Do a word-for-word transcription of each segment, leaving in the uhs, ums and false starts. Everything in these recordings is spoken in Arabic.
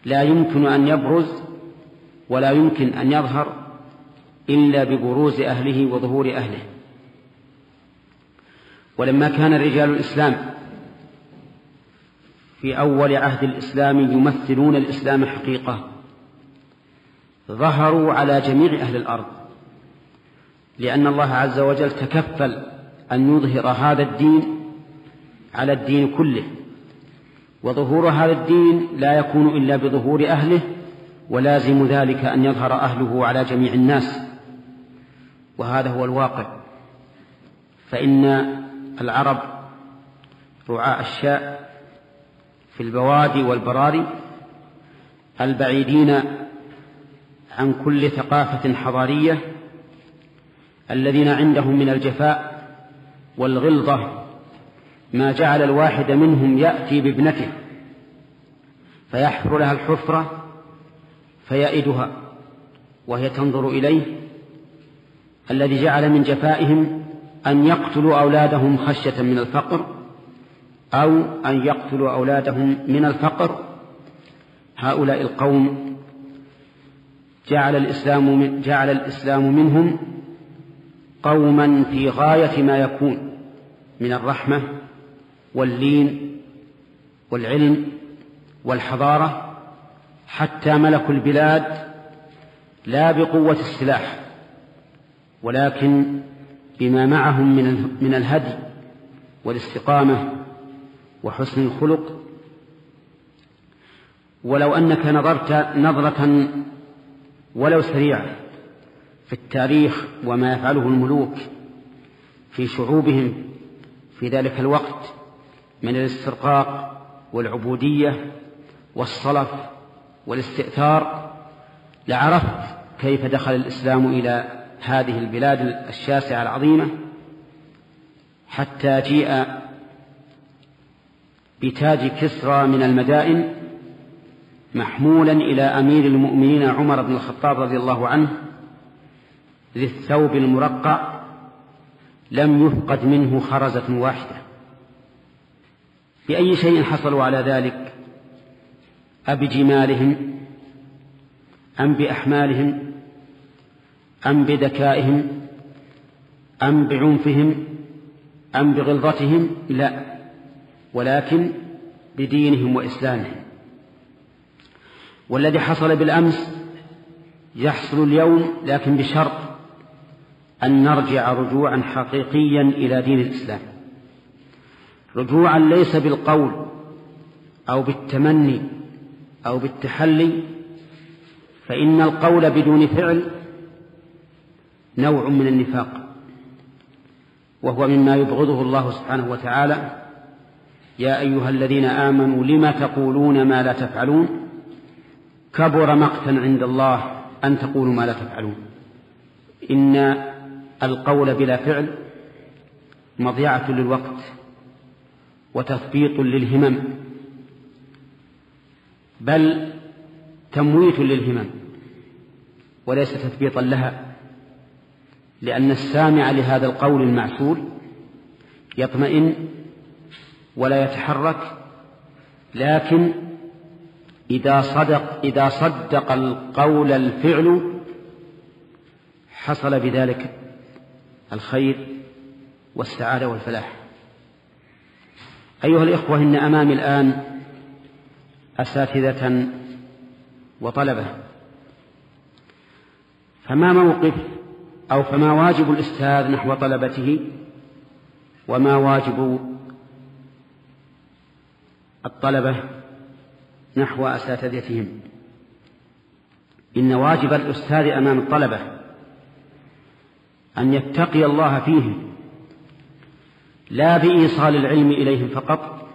لا يمكن أن يبرز ولا يمكن أن يظهر إلا ببروز أهله وظهور أهله. ولما كان رجال الإسلام في أول عهد الإسلام يمثلون الإسلام حقيقة، ظهروا على جميع أهل الأرض، لأن الله عز وجل تكفل أن يظهر هذا الدين على الدين كله، وظهور هذا الدين لا يكون إلا بظهور أهله، ولازم ذلك أن يظهر أهله على جميع الناس، وهذا هو الواقع. فإن العرب رعاء الشاء في البوادي والبراري البعيدين عن كل ثقافة حضارية، الذين عندهم من الجفاء والغلظة ما جعل الواحد منهم يأتي بابنته فيحفر لها الحفرة فيئدها وهي تنظر إليه، الذي جعل من جفائهم أن يقتلوا أولادهم خشية من الفقر أو أن يقتلوا أولادهم من الفقر. هؤلاء القوم جعل الإسلام, جعل الإسلام منهم قوما في غاية ما يكون من الرحمة واللين والعلم والحضارة، حتى ملكوا البلاد لا بقوة السلاح ولكن بما معهم من الهدي والاستقامة وحسن الخلق. ولو أنك نظرت نظرة ولو سريعة في التاريخ وما يفعله الملوك في شعوبهم في ذلك الوقت من الاسترقاق والعبودية والصلف والاستئثار، لعرفت كيف دخل الإسلام إلى هذه البلاد الشاسعة العظيمة، حتى جيء بتاج كسرى من المدائن محمولا إلى أمير المؤمنين عمر بن الخطاب رضي الله عنه ذي الثوب المرقع لم يفقد منه خرزة واحدة. بأي شيء حصلوا على ذلك؟ أبجمالهم أم بأحمالهم أم بذكائهم أم بعنفهم أم بغلظتهم؟ لا، ولكن بدينهم وإسلامهم. والذي حصل بالأمس يحصل اليوم، لكن بشرط أن نرجع رجوعا حقيقيا إلى دين الإسلام، رجوعا ليس بالقول أو بالتمني أو بالتحلي، فإن القول بدون فعل نوع من النفاق، وهو مما يبغضه الله سبحانه وتعالى: يا أيها الذين آمنوا لم تقولون ما لا تفعلون كبر مقتا عند الله أن تقولوا ما لا تفعلون. إن القول بلا فعل مضيعة للوقت وتثبيط للهمم، بل تمويت للهمم وليس تثبيطا لها، لأن السامع لهذا القول المعسول يطمئن ولا يتحرك، لكن إذا صدق, إذا صدق القول الفعل حصل بذلك الخير والسعادة والفلاح. أيها الإخوة، إن أمامي الآن أساتذة وطلبة، فما موقف أو فما واجب الأستاذ نحو طلبته، وما واجب الطلبة نحو أساتذتهم؟ إن واجب الأستاذ أمام الطلبة أن يتقي الله فيهم، لا بإيصال العلم إليهم فقط،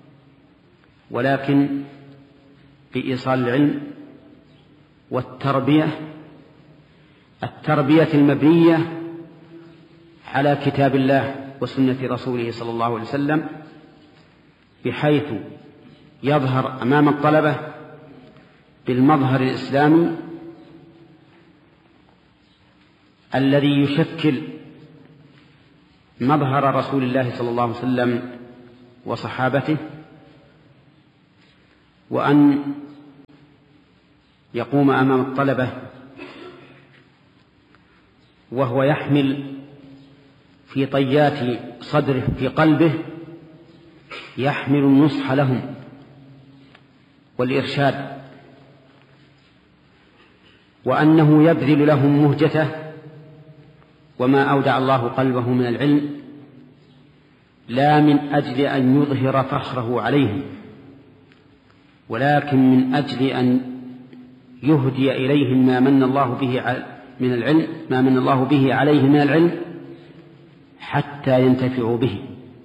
ولكن بإيصال العلم والتربية، التربية المبنية على كتاب الله وسنة رسوله صلى الله عليه وسلم، بحيث يظهر أمام الطلبة بالمظهر الإسلامي الذي يشكل مظهر رسول الله صلى الله عليه وسلم وصحابته، وأن يقوم أمام الطلبة وهو يحمل في طيات صدره في قلبه يحمل النصح لهم والإرشاد، وأنه يبذل لهم مهجته وما أودع الله قلبه من العلم، لا من أجل أن يظهر فخره عليهم، ولكن من أجل أن يهدي إليهم ما من الله به من العلم ما من الله به عليه من العلم حتى ينتفعوا به.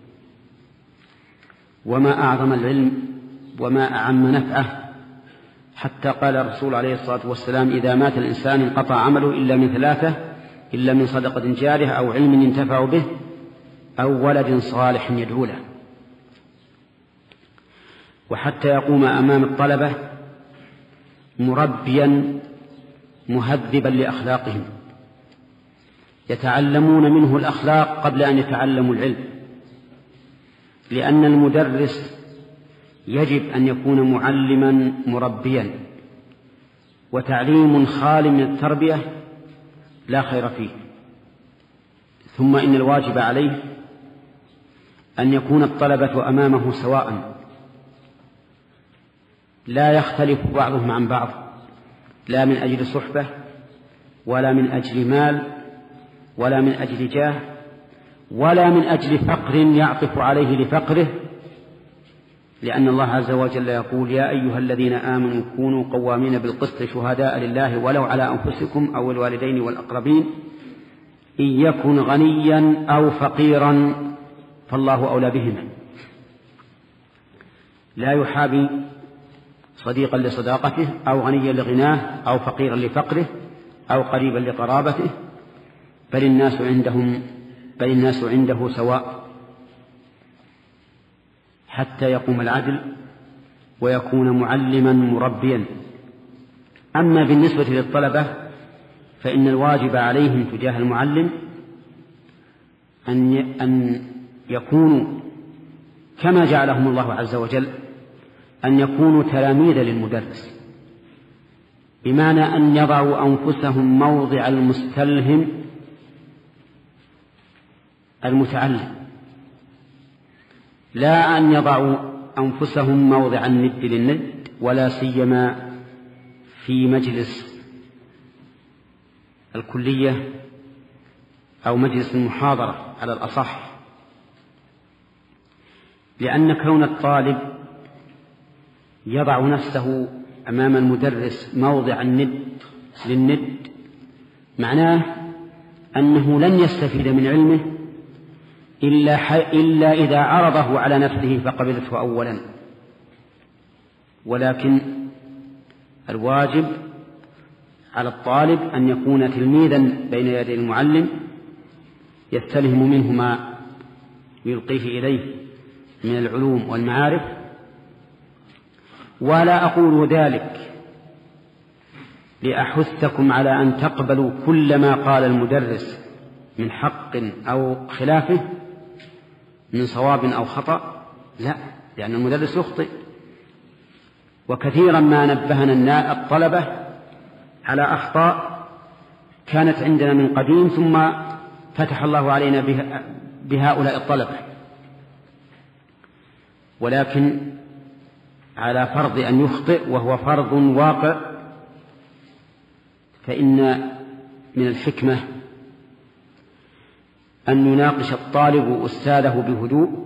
وما أعظم العلم وما أعم نفعه، حتى قال الرسول عليه الصلاة والسلام: إذا مات الإنسان انقطع عمله إلا من ثلاثة، إلا من صدقة جارية أو علم ينتفع به أو ولد صالح يدعو له. وحتى يقوم أمام الطلبة مربيا مهذبا لأخلاقهم، يتعلمون منه الأخلاق قبل أن يتعلموا العلم، لأن المدرس يجب أن يكون معلما مربيا، وتعليم خال من التربية لا خير فيه. ثم إن الواجب عليه أن يكون الطلبة أمامه سواء، لا يختلف بعضهم عن بعض، لا من أجل صحبة ولا من أجل مال ولا من أجل جاه ولا من أجل فقر يعطف عليه لفقره، لأن الله عز وجل يقول: يا أيها الذين آمنوا كونوا قوامين بالقسط شهداء لله ولو على أنفسكم أو الوالدين والأقربين إن يكن غنيا أو فقيرا فالله أولى بهما. لا يحابي صديقا لصداقته أو غنيا لغناه أو فقيرا لفقره أو قريبا لقرابته، بل الناس عندهم بل الناس عنده سواء، حتى يقوم العدل ويكون معلما مربيا. أما بالنسبة للطلبة فإن الواجب عليهم تجاه المعلم أن يكونوا كما جعلهم الله عز وجل، أن يكونوا تلاميذ للمدرس، بمعنى أن يضعوا أنفسهم موضع المستلهم المتعلم، لا أن يضعوا أنفسهم موضع الند للند، ولا سيما في مجلس الكلية أو مجلس المحاضرة على الأصح، لأن كون الطالب يضع نفسه أمام المدرس موضع الند للند معناه أنه لن يستفيد من علمه إلا, إلا إذا عرضه على نفسه فقبلته أولا. ولكن الواجب على الطالب أن يكون تلميذا بين يدي المعلم، يستلهم منه ما يلقيه إليه من العلوم والمعارف. ولا أقول ذلك لأحثكم على أن تقبلوا كل ما قال المدرس من حق أو خلافه، من صواب أو خطأ، لا، لأن المدرس يخطئ. وكثيرا ما نبهنا الطلبة على أخطاء كانت عندنا من قديم، ثم فتح الله علينا بهؤلاء الطلبة، ولكن على فرض أن يخطئ وهو فرض واقع، فإن من الحكمة أن يناقش الطالب أستاذه بهدوء،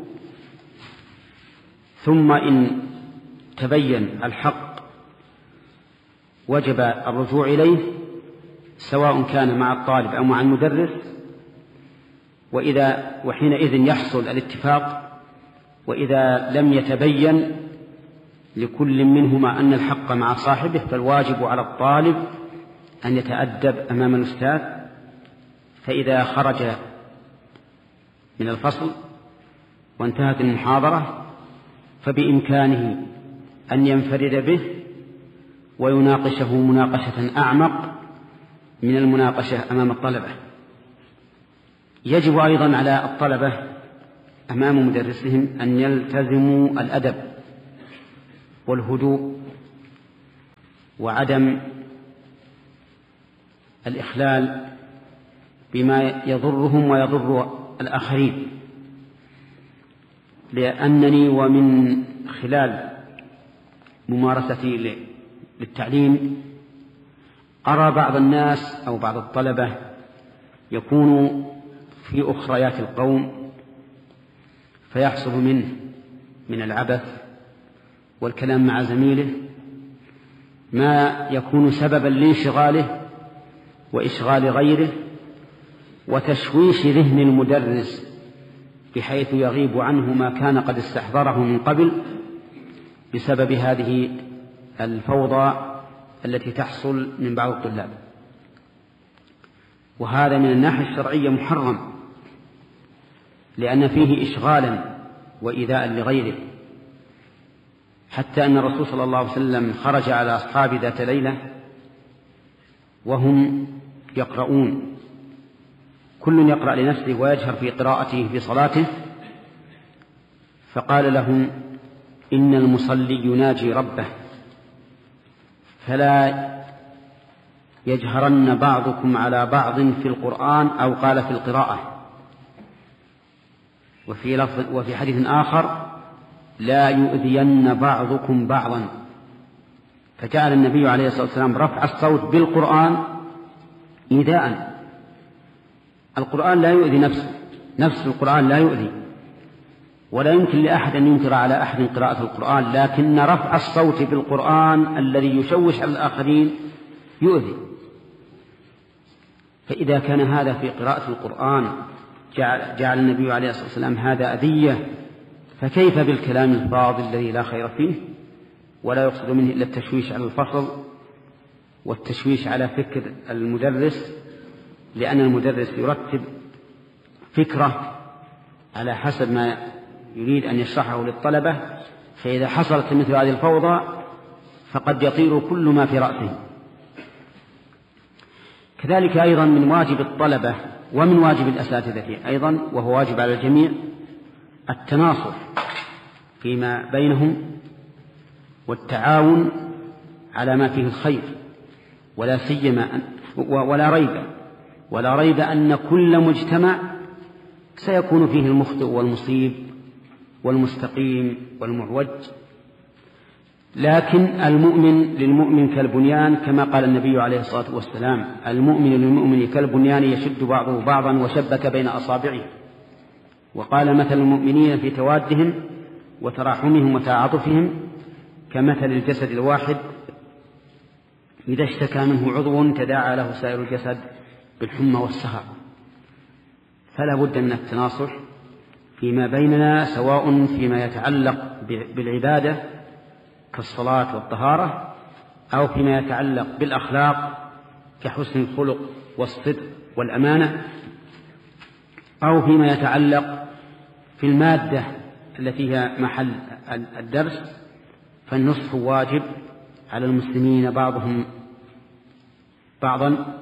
ثم إن تبين الحق وجب الرجوع إليه، سواء كان مع الطالب أو مع المدرس، وإذا وحينئذ يحصل الاتفاق. وإذا لم يتبين لكل منهما أن الحق مع صاحبه، فالواجب على الطالب أن يتأدب أمام الأستاذ، فإذا خرج من الفصل وانتهت المحاضرة فبإمكانه أن ينفرد به ويناقشه مناقشة أعمق من المناقشة أمام الطلبة. يجب أيضا على الطلبة أمام مدرسهم أن يلتزموا الأدب والهدوء وعدم الإخلال بما يضرهم ويضر الآخرين، لأنني ومن خلال ممارستي للتعليم أرى بعض الناس أو بعض الطلبة يكون في أخريات القوم فيحصل منه من العبث والكلام مع زميله ما يكون سببا لانشغاله وإشغال غيره وتشويش ذهن المدرس بحيث يغيب عنه ما كان قد استحضره من قبل بسبب هذه الفوضى التي تحصل من بعض الطلاب. وهذا من الناحية الشرعية محرم، لأن فيه إشغالا وإيذاء لغيره، حتى أن الرسول صلى الله عليه وسلم خرج على أصحاب ذات ليلة وهم يقرؤون، كل يقرأ لنفسه ويجهر في قراءته في صلاته، فقال لهم: إن المصلي يناجي ربه فلا يجهرن بعضكم على بعض في القرآن، أو قال في القراءة. وفي, لفظ وفي حديث آخر: لا يؤذين بعضكم بعضا. فجعل النبي عليه الصلاة والسلام رفع الصوت بالقرآن إيذاء. القرآن لا يؤذي نفسه، نفس القرآن لا يؤذي، ولا يمكن لأحد أن ينكر على أحد قراءة القرآن، لكن رفع الصوت بالقرآن الذي يشوش على الآخرين يؤذي. فإذا كان هذا في قراءة القرآن جعل, جعل النبي عليه الصلاة والسلام هذا أذية، فكيف بالكلام الفاضل الذي لا خير فيه ولا يقصد منه إلا التشويش على الفصل والتشويش على فكر المدرس، لأن المدرس يرتب فكرة على حسب ما يريد أن يشرحه للطلبة، فإذا حصلت مثل هذه الفوضى فقد يطير كل ما في رأسه. كذلك أيضا من واجب الطلبة ومن واجب الأساتذة أيضا، وهو واجب على الجميع، التناصح فيما بينهم والتعاون على ما فيه الخير، ولا سيما ولا ريب ولا ريب أن كل مجتمع سيكون فيه المخطئ والمصيب والمستقيم والمعوج، لكن المؤمن للمؤمن كالبنيان، كما قال النبي عليه الصلاة والسلام: المؤمن للمؤمن كالبنيان يشد بعضه بعضا وشبك بين أصابعه. وقال: مثل المؤمنين في توادهم وتراحمهم وتعاطفهم كمثل الجسد الواحد إذا اشتكى منه عضو تداعى له سائر الجسد بالحمى والسهر. فلا بد من التناصح فيما بيننا، سواء فيما يتعلق بالعبادة كالصلاة والطهارة، أو فيما يتعلق بالأخلاق كحسن الخلق والصدق والأمانة، أو فيما يتعلق في المادة التي هي محل الدرس، فالنصح واجب على المسلمين بعضهم بعضا.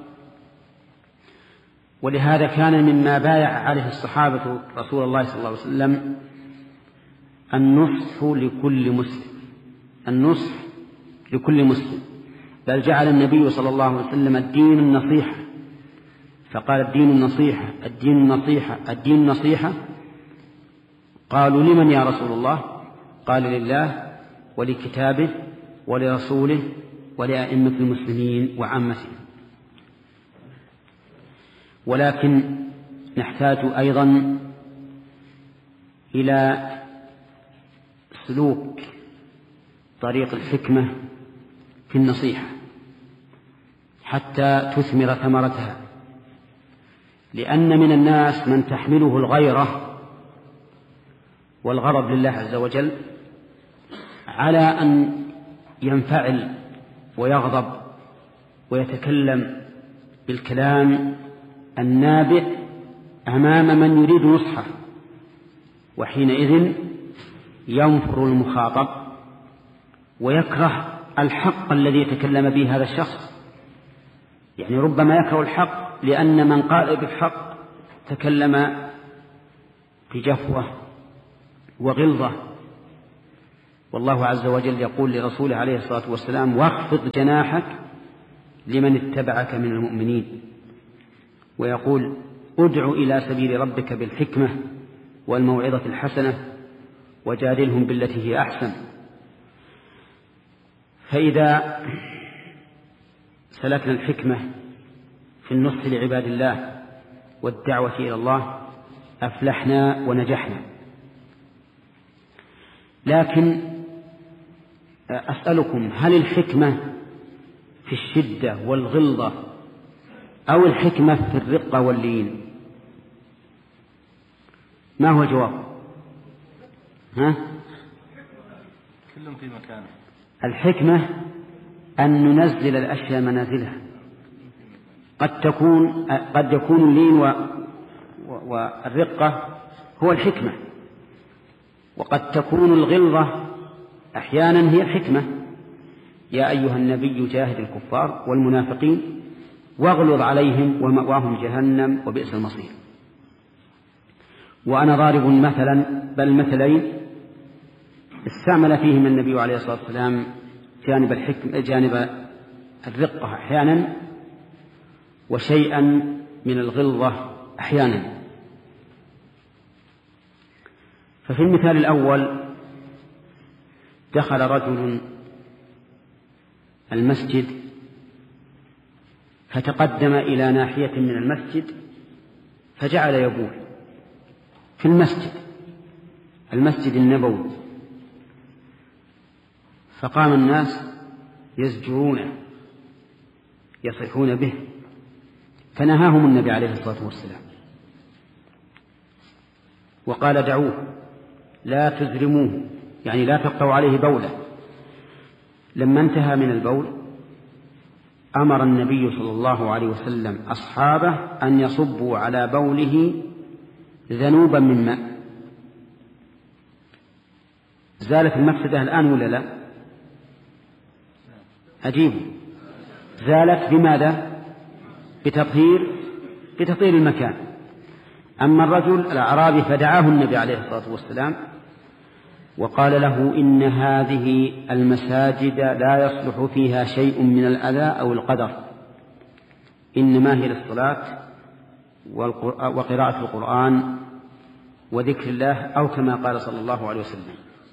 ولهذا كان مما بايع عليه الصحابة رسول الله صلى الله عليه وسلم النصح لكل مسلم، النصح لكل مسلم، بل جعل النبي صلى الله عليه وسلم الدين النصيحة، فقال: الدين النصيحة الدين النصيحة الدين النصيحة. قالوا: لمن يا رسول الله؟ قال: لله ولكتابه ولرسوله ولأئمة المسلمين وعامتهم. ولكن نحتاج أيضا إلى سلوك طريق الحكمة في النصيحة حتى تثمر ثمرتها، لأن من الناس من تحمله الغيرة والغضب لله عز وجل على أن ينفعل ويغضب ويتكلم بالكلام النابئ أمام من يريد نصحه، وحينئذ ينفر المخاطب ويكره الحق الذي يتكلم به هذا الشخص. يعني ربما يكره الحق لأن من قال بالحق تكلم بجفوة وغلظة، والله عز وجل يقول لرسوله عليه الصلاة والسلام: واخفض جناحك لمن اتبعك من المؤمنين. ويقول: ادع إلى سبيل ربك بالحكمة والموعظة الحسنة وجادلهم بالتي هي أحسن. فإذا سلكنا الحكمة في النصح لعباد الله والدعوة إلى الله أفلحنا ونجحنا. لكن أسألكم: هل الحكمة في الشدة والغلظة أو الحكمة في الرقة واللين؟ ما هو الجواب؟ ها؟ كلهم في مكانه. الحكمة أن ننزل الأشياء منازلها. قد تكون قد يكون اللين والرقة هو الحكمة، وقد تكون الغلظة أحيانا هي الحكمة. يا أيها النبي جاهد الكفار والمنافقين واغلظ عليهم ومأواهم جهنم وبئس المصير. وأنا ضارب مثلا بل مثلين استعمل فيهم النبي عليه الصلاة والسلام جانب الحكم جانب الرقة أحيانا وشيئا من الغلظة أحيانا. ففي المثال الأول دخل رجل المسجد فتقدم إلى ناحية من المسجد فجعل يبول في المسجد المسجد النبوي، فقام الناس يزجرونه يصيحون به، فنهاهم النبي عليه الصلاة والسلام وقال: دعوه لا تزرموه، يعني لا تقطعوا عليه بوله. لما انتهى من البول أمر النبي صلى الله عليه وسلم أصحابه أن يصبوا على بوله ذنوبا من ماء. زالت المفسدة الآن ولا لا؟ عجيب، زالت بماذا؟ بتطهير بتطهير المكان. أما الرجل الأعرابي فدعاه النبي عليه الصلاة والسلام وقال له: إن هذه المساجد لا يصلح فيها شيء من الأذى أو القدر، إنما هي للصلاة وقراءة القرآن وذكر الله، أو كما قال صلى الله عليه وسلم.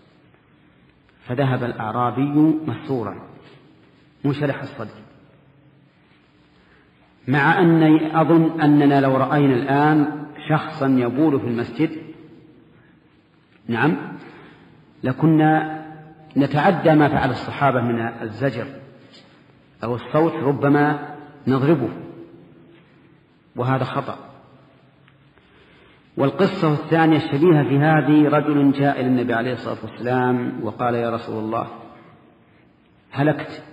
فذهب الأعرابي مسرورا منشرح الصدر، مع أني أظن أننا لو رأينا الآن شخصا يبول في المسجد نعم لكنا نتعدى ما فعل الصحابة من الزجر أو الصوت، ربما نضربه، وهذا خطأ. والقصة الثانية الشبيهة في هذه: رجل جاء إلى النبي عليه الصلاة والسلام وقال: يا رسول الله هلكت.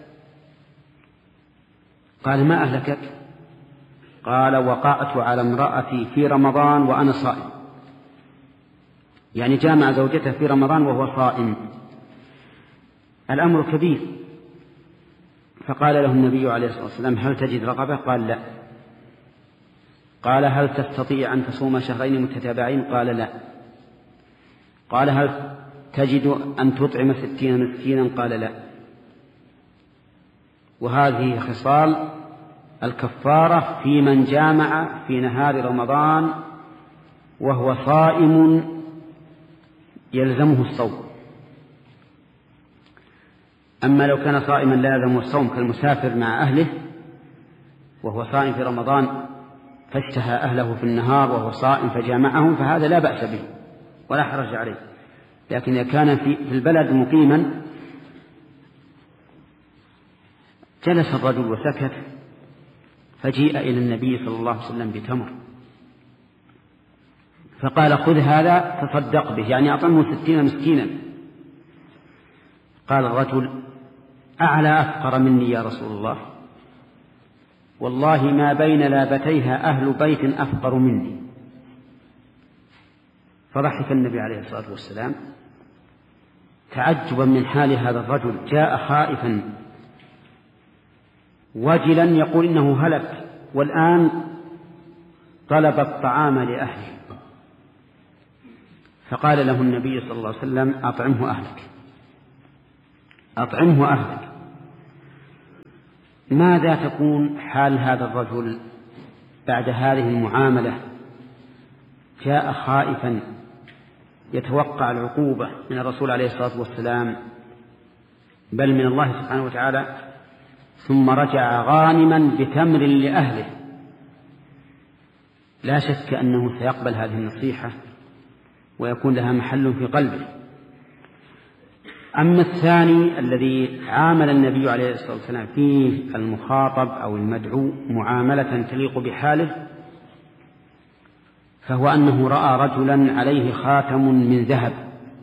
قال: ما أهلكك؟ قال: وقعت على امرأتي في رمضان وأنا صائم، يعني جامع زوجته في رمضان وهو صائم. الأمر كبير. فقال له النبي عليه الصلاة والسلام: هل تجد رغبة؟ قال: لا. قال: هل تستطيع أن تصوم شهرين متتابعين؟ قال: لا. قال: هل تجد أن تطعم ستين مسكينا؟ قال: لا. وهذه خصال الكفارة في من جامع في نهار رمضان وهو صائم يلزمه الصوم. أما لو كان صائما لا يلزمه الصوم كالمسافر مع أهله وهو صائم في رمضان فاشتهى أهله في النهار وهو صائم فجامعهم، فهذا لا بأس به ولا حرج عليه. لكن إذا كان في البلد مقيما جلس الرجل وسكت، فجيء إلى النبي صلى الله عليه وسلم بتمر فقال: خذ هذا تصدق به، يعني أعطنه ستين مسكينا. قال الرجل: أعلى أفقر مني يا رسول الله، والله ما بين لابتيها أهل بيت أفقر مني. فضحك النبي عليه الصلاة والسلام تعجبا من حال هذا الرجل، جاء خائفا وجلا يقول إنه هلك، والآن طلب الطعام لأهله. فقال له النبي صلى الله عليه وسلم: أطعمه أهلك. أطعمه أهلك. ماذا تكون حال هذا الرجل بعد هذه المعاملة؟ جاء خائفا يتوقع العقوبة من الرسول عليه الصلاة والسلام بل من الله سبحانه وتعالى، ثم رجع غانما بتمر لأهله، لا شك أنه سيقبل هذه النصيحة ويكون لها محل في قلبه. أما الثاني الذي عامل النبي عليه الصلاة والسلام فيه المخاطب أو المدعو معاملة تليق بحاله، فهو أنه رأى رجلا عليه خاتم من ذهب،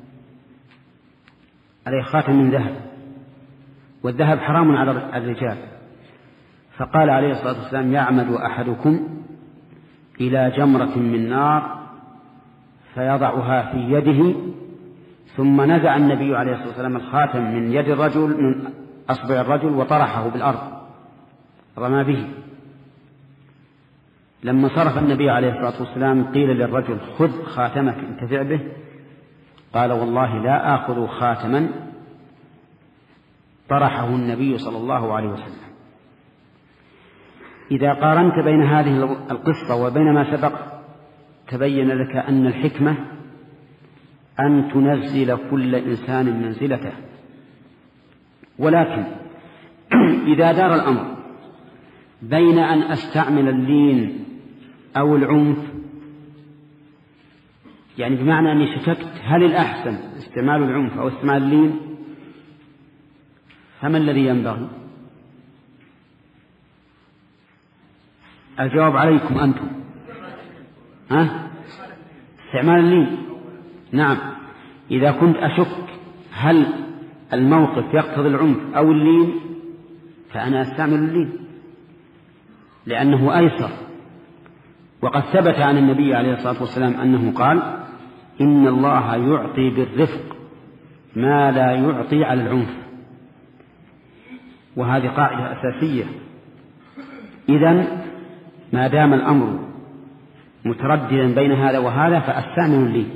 عليه خاتم من ذهب، والذهب حرام على الرجال، فقال عليه الصلاة والسلام: يعمد أحدكم إلى جمرة من نار فيضعها في يده، ثم نزع النبي عليه الصلاة والسلام الخاتم من يد الرجل، من أصبع الرجل، وطرحه بالأرض، رمى به. لما صرف النبي عليه الصلاة والسلام قيل للرجل: خذ خاتمك انتفع به. قال: والله لا آخذ خاتما طرحه النبي صلى الله عليه وسلم. إذا قارنت بين هذه القصة وبين ما سبق تبين لك أن الحكمة أن تنزل كل إنسان منزلته، ولكن إذا دار الأمر بين أن أستعمل اللين أو العنف، يعني بمعنى أني شككت هل الأحسن استعمال العنف أو استعمال اللين، فما الذي ينبغي؟ الجواب عليكم أنتم. ها؟ استعمال اللين. نعم، إذا كنت أشك هل الموقف يقتضي العنف أو اللين فأنا أستعمل اللين لأنه أيسر. وقد ثبت عن النبي عليه الصلاة والسلام أنه قال: إن الله يعطي بالرفق ما لا يعطي على العنف. وهذه قاعدة أساسية. إذن ما دام الأمر مترددا بين هذا وهذا فأستعمل اللين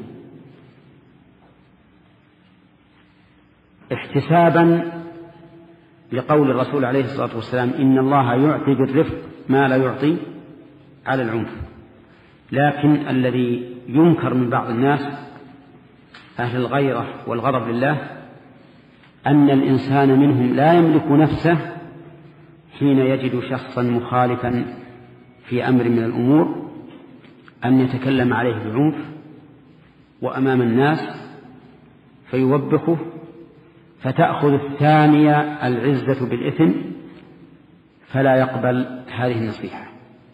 احتسابا لقول الرسول عليه الصلاة والسلام: إن الله يعطي بالرفق ما لا يعطي على العنف. لكن الذي ينكر من بعض الناس أهل الغيرة والغضب لله أن الإنسان منهم لا يملك نفسه حين يجد شخصا مخالفا في أمر من الأمور أن يتكلم عليه بعنف وأمام الناس فيوبخه، فتأخذ الثانية العزة بالإثم فلا يقبل هذه النصيحة.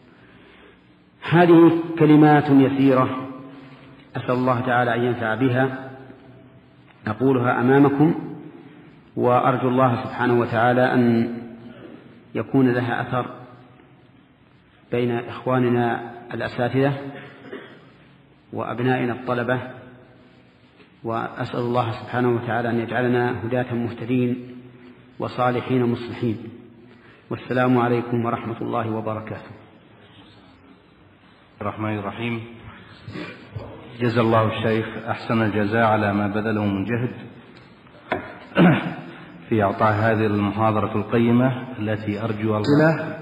هذه كلمات يسيرة أسأل الله تعالى أن ينفع بها، أقولها أمامكم، وأرجو الله سبحانه وتعالى أن يكون لها أثر بين إخواننا الأساتذة وأبنائنا الطلبة، وأسأل الله سبحانه وتعالى أن يجعلنا هداة مهتدين وصالحين مصلحين. والسلام عليكم ورحمة الله وبركاته. الرحمن الرحيم. جزا الله الشيخ أحسن الجزاء على ما بذله من جهد في إعطاء هذه المحاضرة القيمة التي أرجو الله،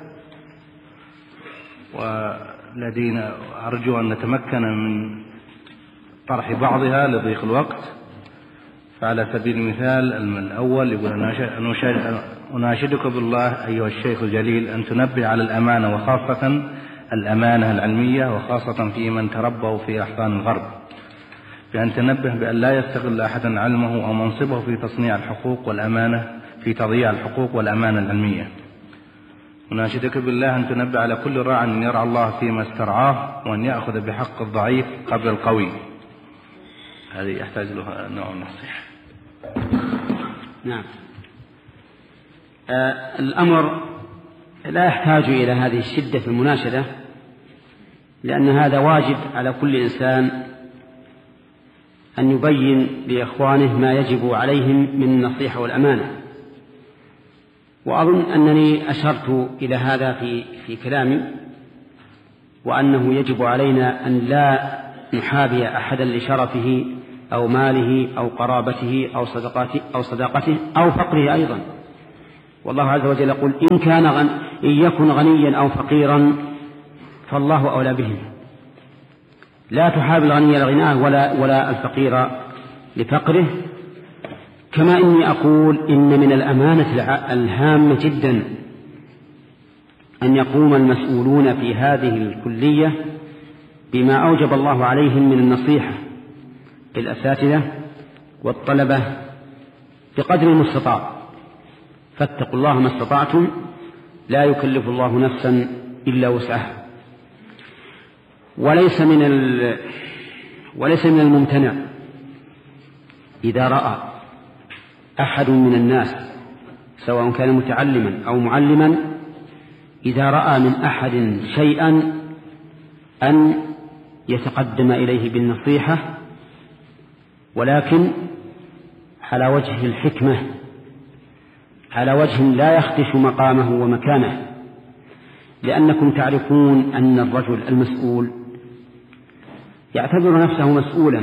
والذين أرجو أن نتمكن من طرح بعضها لضيق الوقت. فعلى سبيل المثال الأول يقول: أناشدك بالله أيها الشيخ الجليل أن تنبه على الأمانة، وخاصة الأمانة العلمية، وخاصة في من تربوا في أحضان الغرب، بأن تنبه بأن لا يستغل أحدا علمه أو منصبه في تصنيع الحقوق والأمانة، في تضييع الحقوق والأمانة العلمية. أناشدك بالله أن تنبه على كل راع أن يرعى الله فيما استرعاه، وأن يأخذ بحق الضعيف قبل القوي. هذه يحتاج لها نوع من النصيحة. نعم. آه الأمر لا يحتاج إلى هذه الشدة في المناشدة، لأن هذا واجب على كل إنسان أن يبين لإخوانه ما يجب عليهم من النصيحة والأمانة. وأظن أنني أشرت إلى هذا في في كلامي، وأنه يجب علينا أن لا نحابي أحدا لشرفه أو ماله أو قرابته أو صدقاته أو صداقته أو فقره أيضا. والله عز وجل يقول إن كان غن إن يكن غنيا أو فقيرا فالله أولى بهم. لا تحابي الغني لغناه ولا, ولا الفقير لفقره. كما إني أقول إن من الأمانة الهامة جدا أن يقوم المسؤولون في هذه الكلية بما أوجب الله عليهم من النصيحة للأساتذة والطلبة بقدر المستطاع. فاتقوا الله ما استطعتم، لا يكلف الله نفسا إلا وسعها. وليس من ال... وليس من الممتنع إذا رأى أحد من الناس سواء كان متعلما أو معلما، إذا رأى من أحد شيئا أن يتقدم إليه بالنصيحة، ولكن على وجه الحكمة، على وجه لا يخدش مقامه ومكانه. لأنكم تعرفون أن الرجل المسؤول يعتبر نفسه مسؤولا،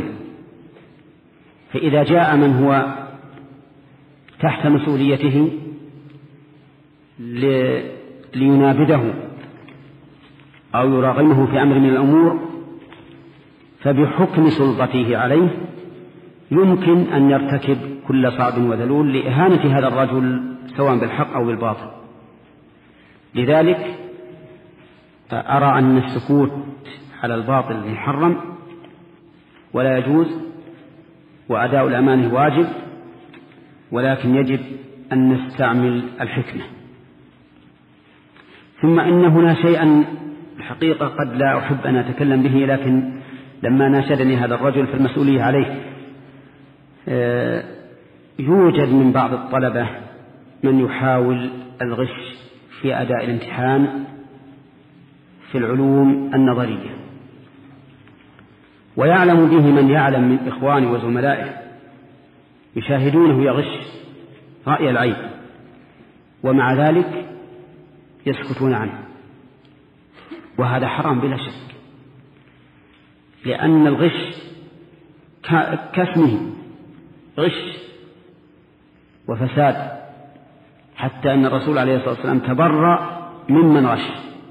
فإذا جاء من هو تحت مسؤوليته لينابذه أو يراغمه في أمر من الأمور، فبحكم سلطته عليه يمكن أن يرتكب كل صعب وذلول لإهانة هذا الرجل سواء بالحق أو بالباطل. لذلك أرى أن السكوت على الباطل محرم ولا يجوز، وأداء الأمانة واجب، ولكن يجب أن نستعمل الحكمة. ثم إن هنا شيئا الحقيقة قد لا أحب أن أتكلم به، لكن لما ناشدني هذا الرجل في المسؤولية عليه، يوجد من بعض الطلبة من يحاول الغش في أداء الامتحان في العلوم النظرية، ويعلم به من يعلم من إخواني وزملائه، يشاهدونه يغش رأي العين، ومع ذلك يسكتون عنه، وهذا حرام بلا شك، لأن الغش كاسمه غش وفساد، حتى أن الرسول عليه الصلاة والسلام تبرأ ممن غش.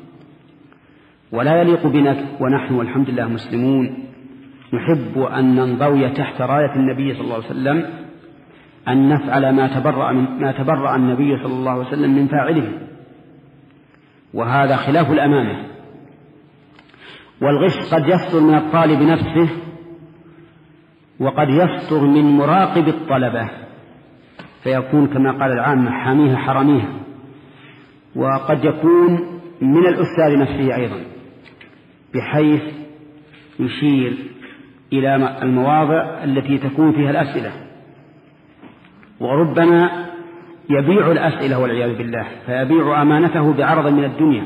ولا يليق بنا ونحن والحمد لله مسلمون نحب أن ننضوي تحت راية النبي صلى الله عليه وسلم أن نفعل ما تبرأ, من ما تبرأ النبي صلى الله عليه وسلم من فاعله، وهذا خلاف الأمانة. والغش قد يصدر من الطالب نفسه، وقد يصدر من مراقب الطلبة، فيكون كما قال العامة حاميها حراميها، وقد يكون من الأستاذ نفسه أيضا، بحيث يشير إلى المواضع التي تكون فيها الأسئلة، وربما يبيع الأسئلة والعياذ بالله، فيبيع أمانته بعرض من الدنيا.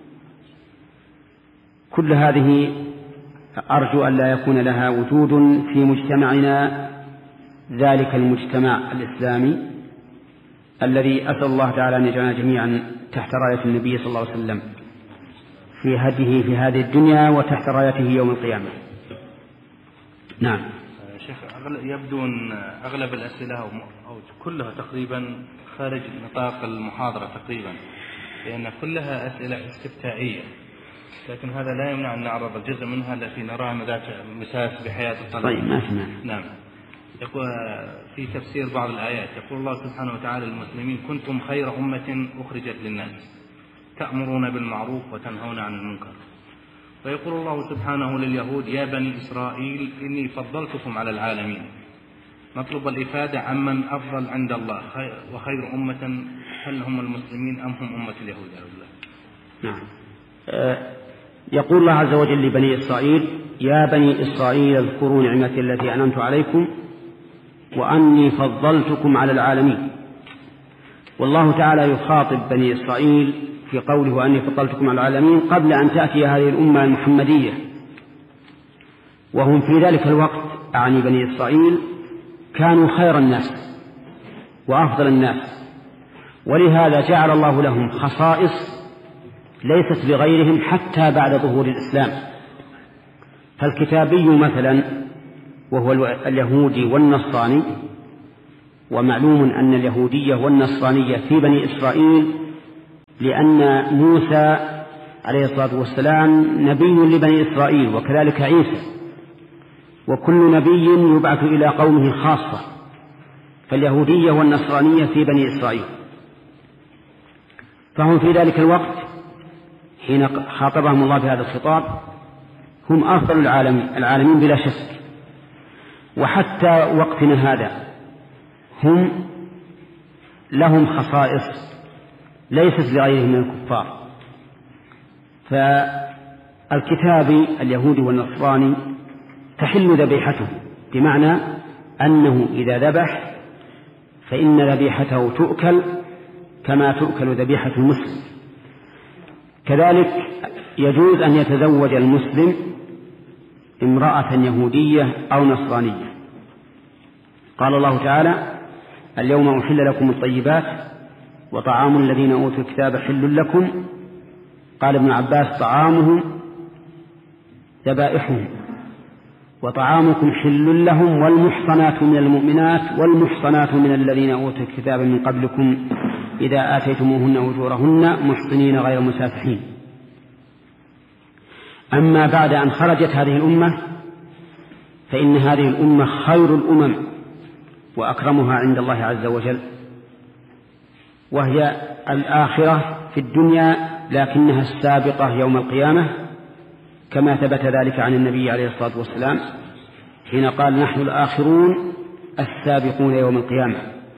كل هذه أرجو أن لا يكون لها وجود في مجتمعنا، ذلك المجتمع الإسلامي الذي أسأل الله تعالى أن يجعلنا جميعا تحت راية النبي صلى الله عليه وسلم في هديه في هذه الدنيا وتحت رايته يوم القيامة. نعم شيخ، يبدو أن أغلب الأسئلة أو كلها تقريبا خارج نطاق المحاضرة تقريبا، لأن كلها أسئلة استفتائية، لكن هذا لا يمنع أن نعرض الجزء منها التي نراها ذات مساس بحياة الطلبة. طيب ما سمع. نعم. يقول في تفسير بعض الآيات، يقول الله سبحانه وتعالى للمسلمين: كنتم خير أمة أخرجت للناس تأمرون بالمعروف وتنهون عن المنكر. ويقول الله سبحانه لليهود: يا بني إسرائيل إني فضلتكم على العالمين. نطلب الإفادة عمن أفضل عند الله وخير أمة، هل هم المسلمين أم هم أمة اليهود؟ نعم. أه يقول الله عز وجل لبني إسرائيل: يا بني إسرائيل اذكروا نعمتي التي أنعمت عليكم وأني فضلتكم على العالمين. والله تعالى يخاطب بني إسرائيل في قوله وأني فضلتكم على العالمين قبل أن تأتي هذه الأمة المحمدية، وهم في ذلك الوقت أعني بني إسرائيل كانوا خير الناس وأفضل الناس، ولهذا جعل الله لهم خصائص ليست لغيرهم حتى بعد ظهور الإسلام. فالكتابي مثلا وهو اليهودي والنصراني. ومعلوم أن اليهودية والنصرانية في بني إسرائيل، لأن موسى عليه الصلاة والسلام نبي لبني إسرائيل، وكذلك عيسى، وكل نبي يبعث إلى قومه خاصة، فاليهودية والنصرانية في بني إسرائيل. فهم في ذلك الوقت حين خاطبهم الله بهذا الخطاب هم أفضل العالمين, العالمين بلا شك. وحتى وقتنا هذا هم لهم خصائص ليست لغيرهم من الكفار. فالكتابي اليهودي والنصراني تحل ذبيحته، بمعنى أنه إذا ذبح فإن ذبيحته تؤكل كما تؤكل ذبيحة المسلم. كذلك يجوز أن يتزوج المسلم امرأة يهودية أو نصرانية. قال الله تعالى: اليوم أحل لكم الطيبات وطعام الذين أوتوا الكتاب حل لكم. قال ابن عباس: طعامهم ذبائحهم وطعامكم حل لهم والمحصنات من المؤمنات والمحصنات من الذين أوتوا الكتاب من قبلكم إذا آتيتموهن أجورهن محصنين غير مسافحين. أما بعد أن خرجت هذه الأمة فإن هذه الأمة خير الأمم وأكرمها عند الله عز وجل، وهي الآخرة في الدنيا لكنها السابقة يوم القيامة، كما ثبت ذلك عن النبي عليه الصلاة والسلام حين قال: نحن الآخرون السابقون يوم القيامة.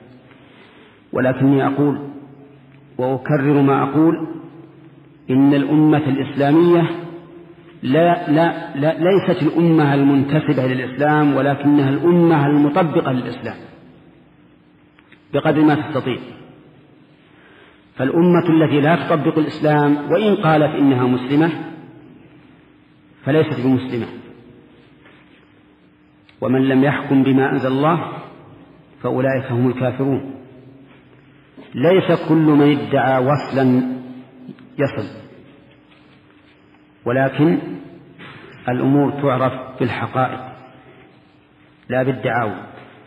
ولكني أقول وأكرر ما أقول: إن الأمة الإسلامية لا لا لا ليست الأمة المنتسبة للإسلام، ولكنها الأمة المطبقة للإسلام بقدر ما تستطيع. فالأمة التي لا تطبق الإسلام وإن قالت إنها مسلمة فليست بمسلمة. ومن لم يحكم بما أنزل الله فأولئك هم الكافرون. ليس كل من ادعى وصلا يصل، ولكن الأمور تعرف بالحقائق لا بالدعاوى.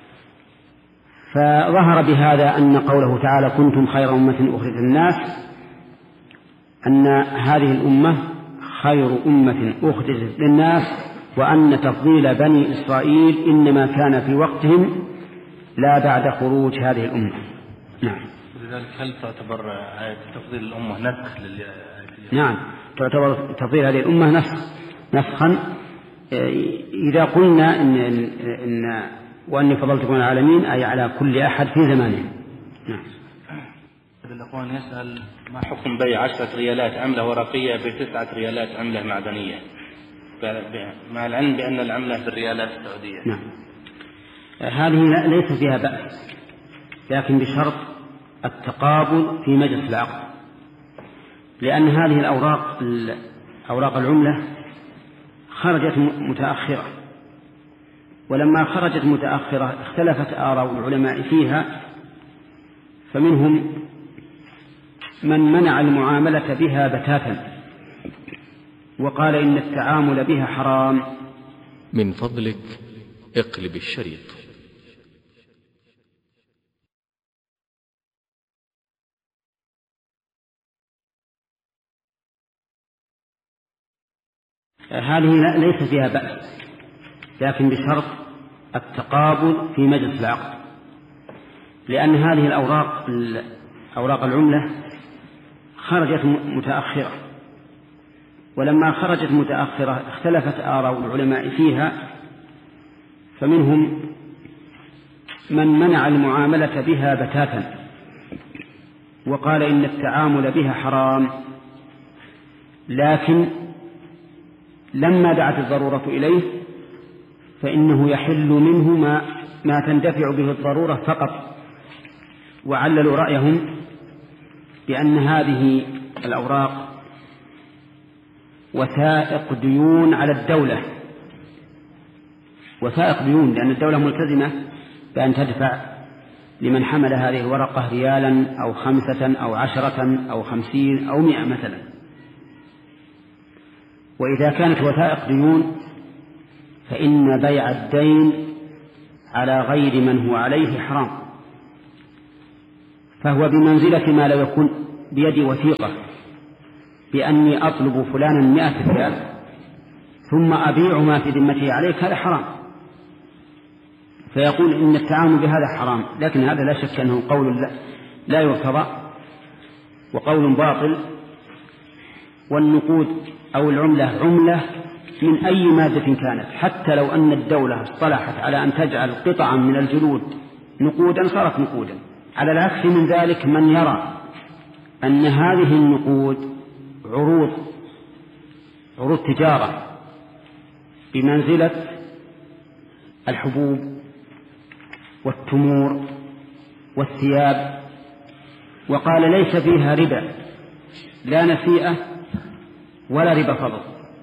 فظهر بهذا أن قوله تعالى: كنتم خير أمة أخرجت للناس، أن هذه الأمة خير أمة أخرجت للناس، وأن تفضيل بني إسرائيل إنما كان في وقتهم لا بعد خروج هذه الأمة. نعم. لذلك هل تعتبر آية تفضيل الأمة نسخ لل... نعم، تعتبر تفضيل هذه الأمة نسخ نسخا إذا قلنا إن, إن وأني فضلتكم على العالمين أي على كل أحد في زمانه. نعم. الأخوان يسأل: ما حكم بيع عشرة ريالات عملة ورقية بتسعة ريالات عملة معدنية، مع العلم بأن العملة بالريالات السعودية؟ نعم، هذه ليس فيها بأس، لكن بشرط التقابل في مجلس العقد، لأن هذه الأوراق أوراق العملة خرجت متأخرة، ولما خرجت متأخرة اختلفت آراء العلماء فيها، فمنهم من منع المعاملة بها بتاتا وقال إن التعامل بها حرام. من فضلك اقلب الشريط. هذه ليس فيها بأس، لكن بشرط التقابل في مجلس العقد، لأن هذه الأوراق أوراق العملة خرجت متأخرة، ولما خرجت متأخرة اختلفت آراء العلماء فيها، فمنهم من منع المعاملة بها بتاتا وقال إن التعامل بها حرام، لكن لما دعت الضرورة إليه فإنه يحل منه ما, ما تندفع به الضرورة فقط. وعللوا رأيهم بأن هذه الأوراق وثائق ديون على الدولة، وثائق ديون، لأن الدولة ملتزمة بأن تدفع لمن حمل هذه الورقة ريالا أو خمسة أو عشرة أو خمسين أو مئة مثلا. وإذا كانت وثائق ديون فإن بيع الدين على غير من هو عليه حرام، فهو بمنزلة ما لو يكون بيدي وثيقة بأني أطلب فلانا مئة ريال ثم أبيع ما في ذمته عليك، هذا حرام، فيقول إن التعامل بهذا حرام. لكن هذا لا شك أنه قول لا, لا يرتضى وقول باطل. والنقود أو العملة عملة من أي مادة كانت، حتى لو أن الدولة اصطلحت على أن تجعل قطعا من الجلود نقودا صارت نقودا. على العكس من ذلك من يرى أن هذه النقود عروض عروض تجارة بمنزلة الحبوب والتمور والثياب، وقال ليس فيها ربا لا نسيئة ولا ربا فضل،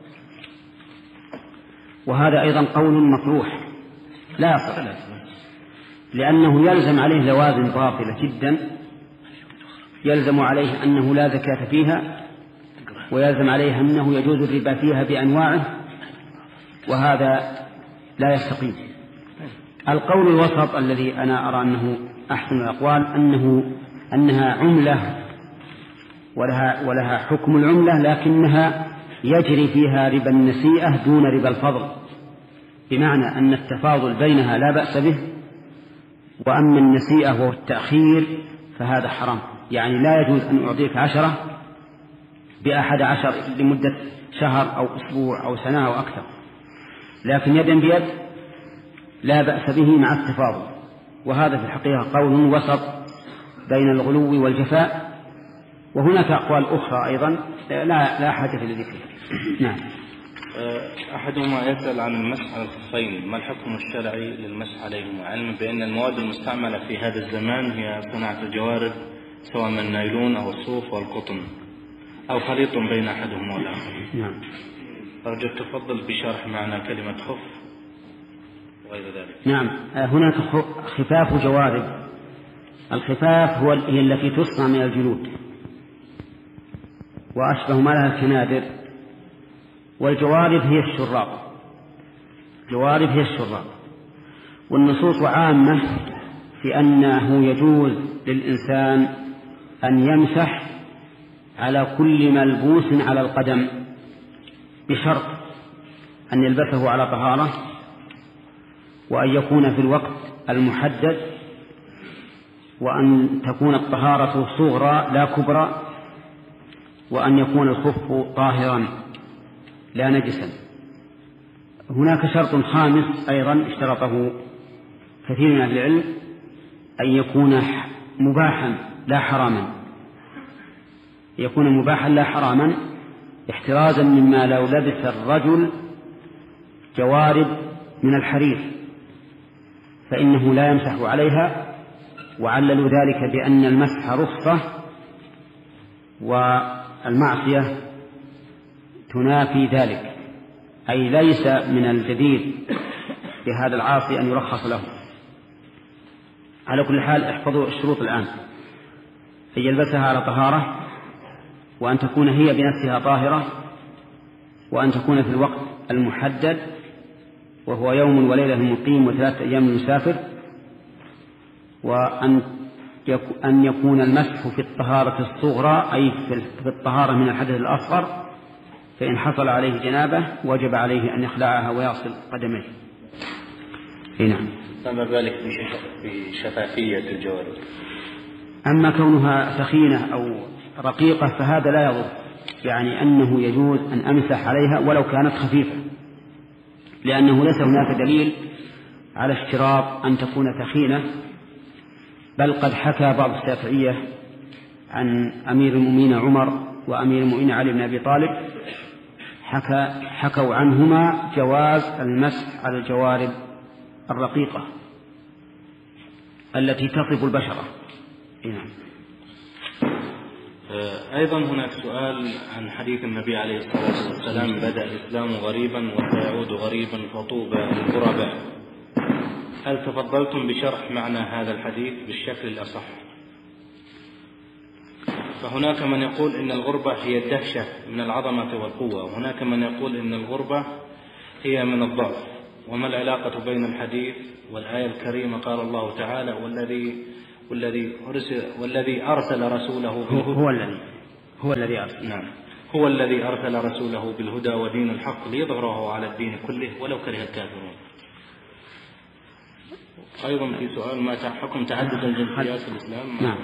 وهذا أيضا قول مطروح لا يصح، لأنه يلزم عليه لوازم باطلة جدا. يلزم عليه أنه لا زكاة فيها، ويلزم عليه أنه يجوز الربا فيها بأنواعه، وهذا لا يستقيم. القول الوسط الذي أنا أرى أنه أحسن الأقوال أنه أنها عملة ولها, ولها حكم العملة، لكنها يجري فيها ربا النسيئة دون ربا الفضل، بمعنى أن التفاضل بينها لا بأس به، وأما النسيئة وهو التأخير فهذا حرام. يعني لا يجوز أن أعطيك عشرة بأحد عشر لمدة شهر أو أسبوع أو سنة أو أكثر، لكن يدا بيد لا بأس به مع التفاضل. وهذا في الحقيقة قول وسط بين الغلو والجفاء. وهناك أقوال أخرى أيضا لا, لا حاجة لذكرها. نعم. أحدهما يسأل عن المسح على الخفين، ما الحكم الشرعي للمسح عليهما، علما بأن المواد المستعملة في هذا الزمان هي صناعة الجوارب سواء من النايلون أو الصوف والقطن أو خليط بين أحدهما والآخر. نعم. أرجو تفضل بشرح معنى كلمة خف وغير ذلك. نعم. هناك خفاف جوارب. الخفاف هو هي التي تصنع من الجلود وأشبه ما لها الكنادر، والجوارب هي الشراب. جوارب هي الشراب. والنصوص عامة في أنه يجوز للإنسان أن يمسح على كل ملبوس على القدم بشرط أن يلبسه على طهارة، وأن يكون في الوقت المحدد، وأن تكون الطهارة صغرى لا كبرى، وأن يكون الخف طاهرا لا نجسا. هناك شرط خامس أيضا اشترطه كثير من أهل العلم، أن يكون مباحا لا حراما، يكون مباحا لا حراما احترازا مما لو لبس الرجل جوارب من الحرير فإنه لا يمسح عليها، وعللوا ذلك بأن المسح رخصة والمعصية تنافي ذلك، أي ليس من الجدير بهذا العاصي أن يرخص له. على كل حال احفظوا الشروط الآن: أن يلبسها على طهارة، وأن تكون هي بنفسها طاهرة، وأن تكون في الوقت المحدد وهو يوم وليلة المقيم وثلاثة أيام المسافر، وأن أن يكون المسح في الطهارة الصغرى أي في الطهارة من الحدث الأصغر، فإن حصل عليه جنابة وجب عليه أن يخلعها ويغسل قدميه. نعم. فما ذلك بشفافية الجوارب؟ أما كونها ثخينة أو رقيقة فهذا لا يضر، يعني أنه يجوز أن أمسح عليها ولو كانت خفيفة، لأنه ليس هناك دليل على اشتراط أن تكون ثخينة، بل قد حكى بعض الشافعية عن أمير المؤمنين عمر وأمير المؤمنين علي بن أبي طالب، حكى حكوا عنهما جواز المسح على الجوارب الرقيقة التي تصف البشرة. نعم. أيضا هناك سؤال عن حديث النبي عليه الصلاة والسلام: بدأ الإسلام غريبا وسيعود غريبا فطوبى للغرباء. هل تفضلتم بشرح معنى هذا الحديث بالشكل الأصح؟ فهناك من يقول إن الغربة هي الدهشة من العظمة والقوة، وهناك من يقول إن الغربة هي من الضعف. وما العلاقة بين الحديث والآية الكريمة؟ قال الله تعالى والذي والذي أرسل والذي أرسل رسوله هو, هو الذي هو الذي أرسل نعم هو الذي أرسل رسوله بالهدى ودين الحق ليظهره على الدين كله ولو كره الكافرون. أيضا في سؤال ما حكم تعدد الجنسيات في الإسلام؟ نعم.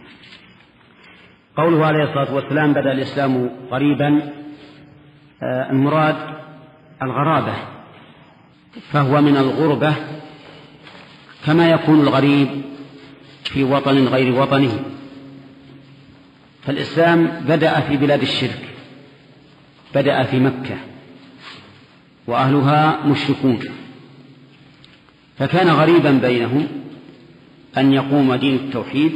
قوله عليه الصلاة والسلام بدأ الإسلام غريبا، آه المراد الغرابة، فهو من الغربة كما يكون الغريب في وطن غير وطنه. فالإسلام بدأ في بلاد الشرك، بدأ في مكة وأهلها مشركون، فكان غريبا بينهم أن يقوم دين التوحيد،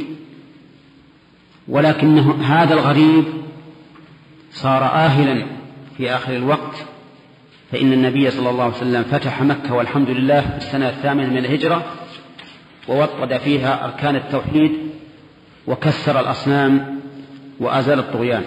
ولكن هذا الغريب صار آهلا في آخر الوقت، فإن النبي صلى الله عليه وسلم فتح مكة والحمد لله في السنة الثامنة من الهجرة، ووطد فيها أركان التوحيد وكسر الأصنام وأزال الطغيان.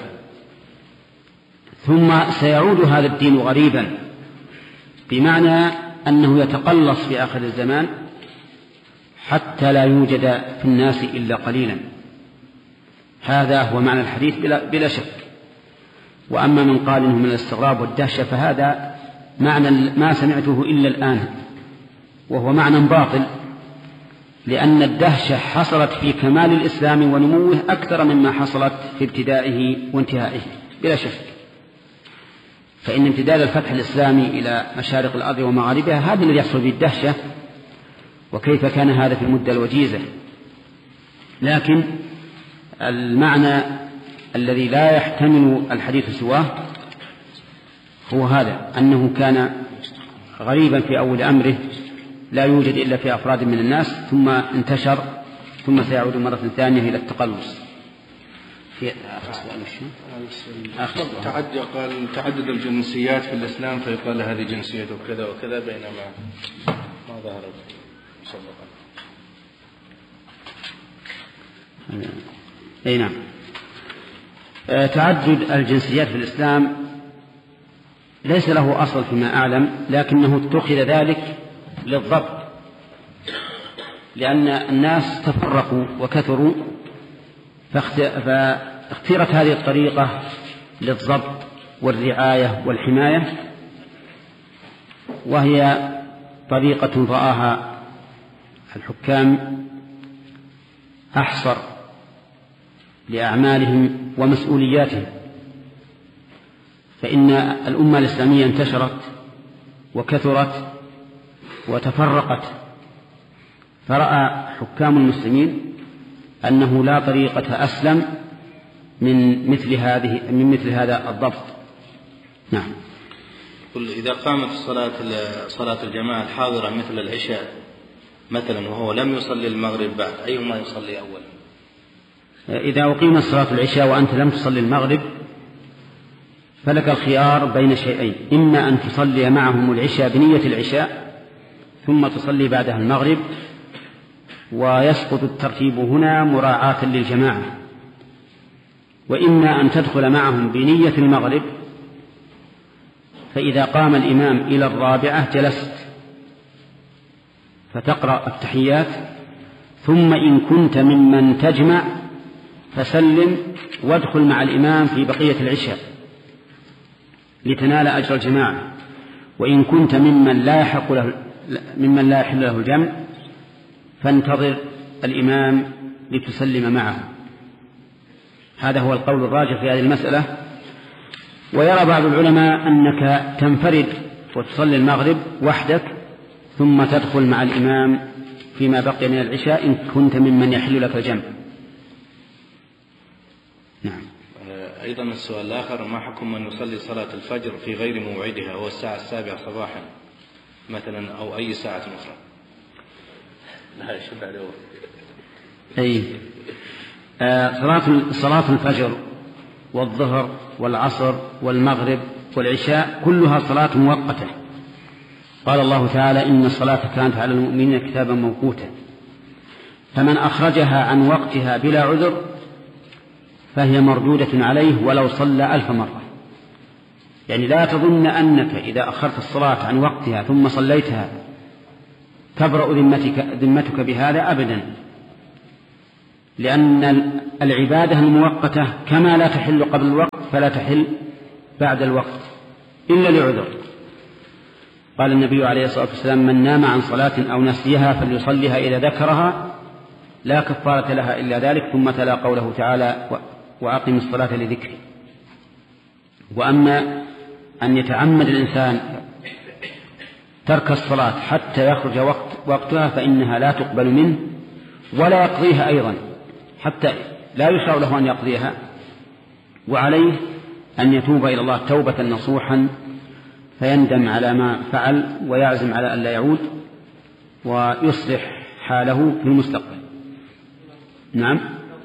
ثم سيعود هذا الدين غريبا، بمعنى أنه يتقلص في آخر الزمان حتى لا يوجد في الناس إلا قليلا. هذا هو معنى الحديث بلا, بلا شك. وأما من قال إنه من الاستغراب والدهشة فهذا معنى ما سمعته إلا الآن، وهو معنى باطل، لأن الدهشة حصلت في كمال الإسلام ونموه أكثر مما حصلت في ابتدائه وانتهائه بلا شك. فإن امتداد الفتح الإسلامي إلى مشارق الأرض ومغاربها هذا الذي يحصل به الدهشة، وكيف كان هذا في المدة الوجيزة. لكن المعنى الذي لا يحتمل الحديث سواه هو هذا، أنه كان غريبا في أول أمره لا يوجد إلا في أفراد من الناس، ثم انتشر، ثم سيعود مرة ثانية إلى التقلص. في تعدد قال تعدد الجنسيات في الإسلام، فيقال هذه جنسيته كذا وكذا، بينما ما ظهر مسبقا. أي نعم. تعدد الجنسيات في الإسلام ليس له أصل فيما أعلم، لكنه اتخذ ذلك للضبط، لأن الناس تفرقوا وكثروا، فاختيرت هذه الطريقة للضبط والرعاية والحماية، وهي طريقة رآها الحكام أحصر لأعمالهم ومسؤولياتهم. فإن الأمة الإسلامية انتشرت وكثرت وتفرقت، فرأى حكام المسلمين أنه لا طريقة أسلم من مثل هذه من مثل هذا الضبط. نعم. إذا قامت الصلاة صلاة الجماعة الحاضرة مثل العشاء مثلا وهو لم يصلي المغرب بعد، أيهما يصلي أول؟ إذا أقيمت صلاة العشاء وأنت لم تصلي المغرب فلك الخيار بين شيئين: إما أن تصلي معهم العشاء بنية العشاء ثم تصلي بعدها المغرب، ويسقط الترتيب هنا مراعاة للجماعة، وإما أن تدخل معهم بنية المغرب، فإذا قام الإمام إلى الرابعة جلست فتقرأ التحيات، ثم إن كنت ممن تجمع فسلم وادخل مع الإمام في بقية العشاء لتنال أجر الجماعة، وإن كنت ممن لا يحق له ممن لا يحل له الجمع فانتظر الإمام لتسلم معه. هذا هو القول الراجح في هذه المسألة. ويرى بعض العلماء أنك تنفرد وتصلي المغرب وحدك ثم تدخل مع الإمام فيما بقي من العشاء إن كنت ممن يحل لك الجمع. نعم. أيضا السؤال الآخر: ما حكم من يصلي صلاة الفجر في غير موعدها، هو الساعة السابعة صباحا مثلا أو أي ساعة أخرى؟ لا يشد عليه. أي آه صلاة صلاة الفجر والظهر والعصر والمغرب والعشاء كلها صلاة مؤقتة. قال الله تعالى: إن الصلاة كانت على المؤمنين كتابا موقوتا. فمن أخرجها عن وقتها بلا عذر فهي مردودة عليه ولو صلى ألف مرة. يعني لا تظن أنك إذا أخرت الصلاة عن وقتها ثم صليتها تبرأ ذمتك, ذمتك بهذا أبدا، لأن العبادة المؤقتة كما لا تحل قبل الوقت فلا تحل بعد الوقت إلا لعذر. قال النبي عليه الصلاة والسلام: من نام عن صلاة أو نسيها فليصليها إذا ذكرها لا كفارة لها إلا ذلك، ثم تلا قوله تعالى: وأقم الصلاة لذكري. وأما أن يتعمد الإنسان ترك الصلاة حتى يخرج وقت وقتها فإنها لا تقبل منه ولا يقضيها أيضا، حتى لا يشرع له أن يقضيها، وعليه أن يتوب إلى الله توبة نصوحا فيندم على ما فعل ويعزم على أن لا يعود ويصلح حاله في المستقبل. نعم.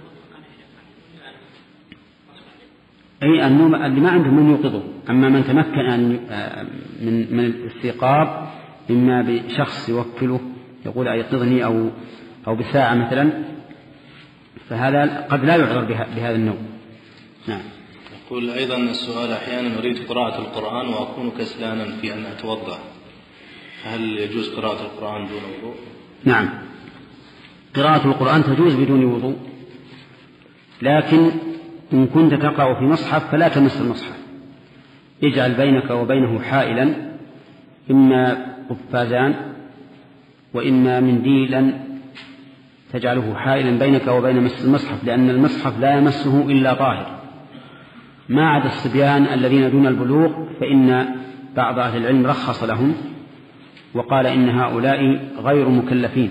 أي النوم اللي ما عنده من يوقظه، أما من تمكن من من الاستيقاظ إما بشخص يوكله يقول أيقظني أو أو بساعة مثلا، فهذا قد لا يعذر بهذا النوم. نعم. يقول أيضا السؤال: أحيانا أريد قراءة القرآن وأكون كسلانا في أن أتوضأ، هل يجوز قراءة القرآن دون وضوء؟ نعم، قراءة القرآن تجوز بدون وضوء، لكن إن كنت تقرأ في مصحف فلا تمس المصحف، اجعل بينك وبينه حائلا، إما قفازان وإما منديلا تجعله حائلا بينك وبين مس المصحف، لأن المصحف لا يمسه إلا طاهر، ما عدا الصبيان الذين دون البلوغ فإن بعض أهل العلم رخص لهم وقال إن هؤلاء غير مكلفين